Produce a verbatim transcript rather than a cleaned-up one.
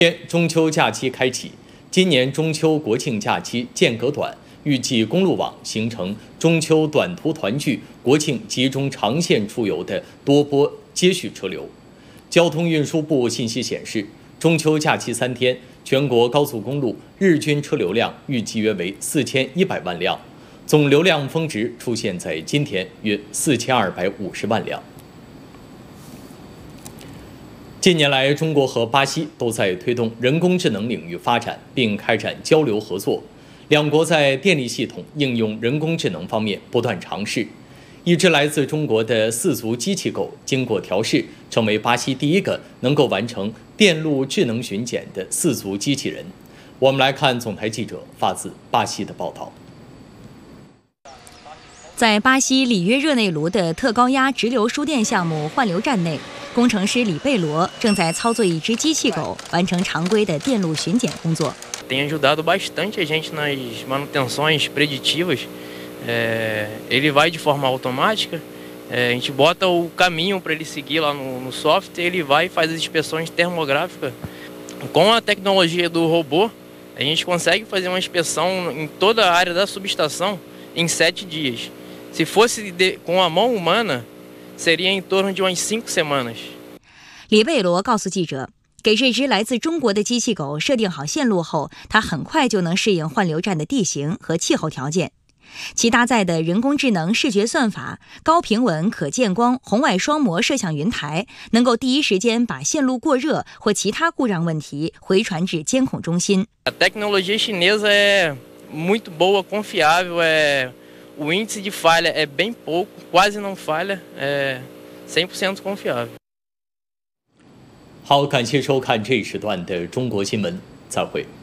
天中秋假期开启，今年中秋国庆假期间隔短，预计公路网形成中秋短途团聚、国庆集中长线出游的多波接续车流。交通运输部信息显示，中秋假期三天，全国高速公路日均车流量预计约为四千一百万辆，总流量峰值出现在今天，约四千二百五十万辆。 近年来，中国和巴西都在推动人工智能领域发展，并开展交流合作。两国在电力系统应用人工智能方面不断尝试。一只来自中国的四足机器狗，经过调试，成为巴西第一个能够完成电路智能巡检的四足机器人。我们来看总台记者发自巴西的报道。 在巴西里约热内卢的特高压直流输电项目换流站内，工程师里贝罗正在操作一只机器狗，完成常规的电路巡检工作。 Tem ajudado bastante a gente nas manutenções preditivas. É, ele vai de forma automática. É, a gente bota o caminho para ele seguir lá no, no software. Ele vai e faz as inspeções termográficas. Com a tecnologia do robô, a gente consegue fazer uma inspeção em toda a área da subestação em sete dias. Se fosse de, com a mão humana, seria em torno de umas cinco semanas. 里贝罗告诉记者，给这只来自中国的机器狗设定好线路后，它很快就能适应换流站的地形和气候条件。其搭载的人工智能视觉算法、高平稳可见光红外双模摄像云台，能够第一时间把线路过热或其他故障问题回传至监控中心。 A tecnologia chinesa é muito boa, confiável, é O índice de falha é bem pouco, quase não falha, é cem por cento confiável. 好，感谢收看这一时段的中国新闻，再会。